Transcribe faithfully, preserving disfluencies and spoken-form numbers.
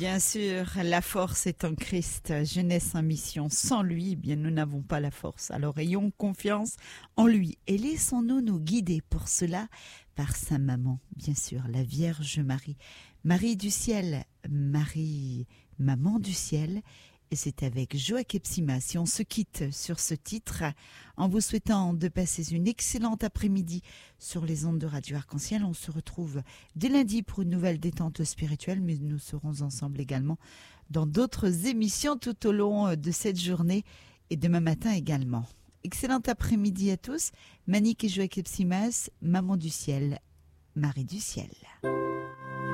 Bien sûr, la force est en Christ, jeunesse en mission. Sans lui, eh bien, nous n'avons pas la force. Alors ayons confiance en lui et laissons-nous nous guider pour cela par sa maman, bien sûr, la Vierge Marie. Marie du ciel, Marie, maman du ciel. Et c'est avec Joachim Simas. Et on se quitte sur ce titre en vous souhaitant de passer une excellente après-midi sur les ondes de Radio Arc-en-Ciel. On se retrouve dès lundi pour une nouvelle détente spirituelle, mais nous serons ensemble également dans d'autres émissions tout au long de cette journée et demain matin également. Excellent après-midi à tous. Manique et Joachim Simas, maman du ciel, Marie du ciel.